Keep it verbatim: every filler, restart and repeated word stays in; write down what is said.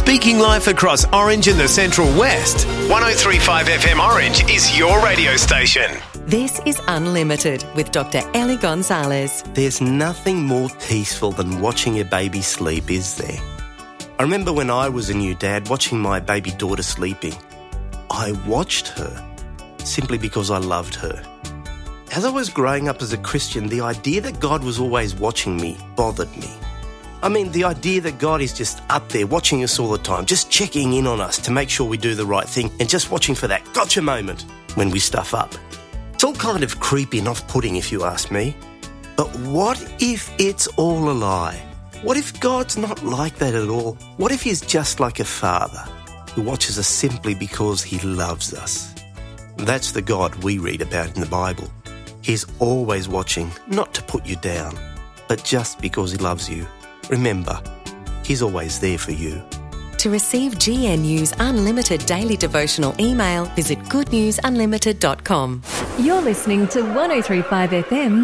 Speaking life across Orange and the Central West, one oh three point five F M Orange is your radio station. This is Unlimited with Doctor Ellie Gonzalez. There's nothing more peaceful than watching a baby sleep, is there? I remember when I was a new dad watching my baby daughter sleeping. I watched her simply because I loved her. As I was growing up as a Christian, the idea that God was always watching me bothered me. I mean, the idea that God is just up there watching us all the time, just checking in on us to make sure we do the right thing and just watching for that gotcha moment when we stuff up. It's all kind of creepy and off-putting if you ask me. But what if it's all a lie? What if God's not like that at all? What if he's just like a father who watches us simply because he loves us? That's the God we read about in the Bible. He's always watching, not to put you down, but just because he loves you. Remember, he's always there for you. To receive G N U's unlimited daily devotional email, visit good news unlimited dot com. You're listening to one oh three point five F M